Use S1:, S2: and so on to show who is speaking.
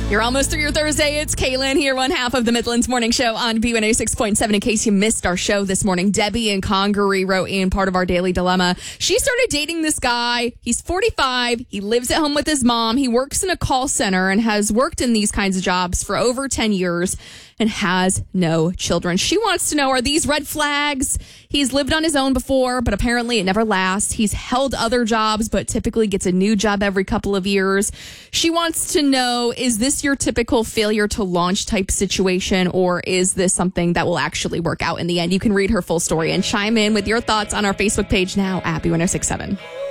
S1: You're almost through your Thursday. It's Kaylin here, one half of the Midlands Morning Show on B106.7. In case you missed our show this morning, Debbie in Congaree wrote in part of our daily dilemma. She started dating this guy. He's 45. He lives at home with his mom. He works in a call center and has worked in these kinds of jobs for over 10 years and has no children. She wants to know, are these red flags? He's lived on his own before, but apparently it never lasts. He's held other jobs, but typically gets a new job every couple of years. She wants to know, is this your typical failure to launch type situation, or is this something that will actually work out in the end? You can read her full story and chime in with your thoughts on our Facebook page now at B1067.